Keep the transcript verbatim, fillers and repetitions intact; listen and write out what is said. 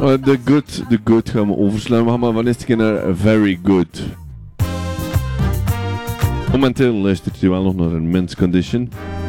Uh, de good, de good gaan we overslaan. We gaan maar van eerst keer naar Very Good. Momenteel luistert u wel nog naar een Men's Condition.